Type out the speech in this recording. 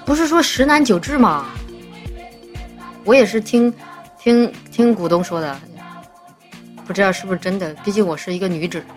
不是说十男九痔吗？我也是听股东说的，不知道是不是真的，毕竟我是一个女子。